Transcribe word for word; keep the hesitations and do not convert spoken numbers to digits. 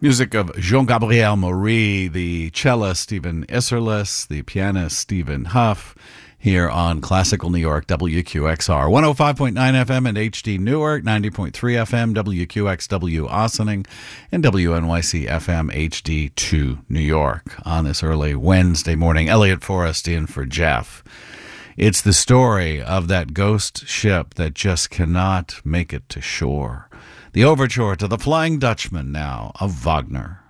Music of Jean-Gabriel Maury, the cellist Stephen Isserlis, the pianist Stephen Huff, here on Classical New York, W Q X R. one oh five point nine F M and H D Newark, ninety point three F M, W Q X W Ossining, and W N Y C F M H D two New York. On this early Wednesday morning, Elliot Forrest in for Jeff. It's the story of that ghost ship that just cannot make it to shore. The overture to The Flying Dutchman now of Wagner.